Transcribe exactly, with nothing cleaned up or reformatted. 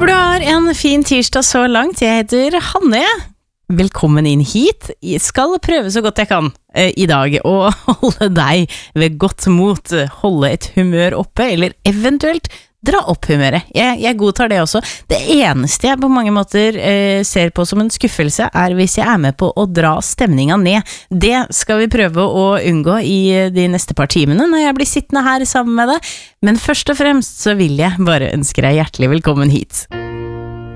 Håper du har en fin tirsdag så langt. Jeg heter Hanne. Velkommen inn hit. Jeg skal prøve så godt jeg kan eh, i dag å holde deg ved godt mot, holde et humør oppe, eller eventuelt dra opp humøret. Jeg, jeg godtar det også. Det eneste jeg på mange måter eh, ser på som en skuffelse er hvis jeg er med på å dra stemningen ned. Det skal vi prøve å unngå i de neste par timene når jeg blir sittende her sammen med deg. Men først og fremst så vil jeg bare ønske deg hjertelig velkommen hit.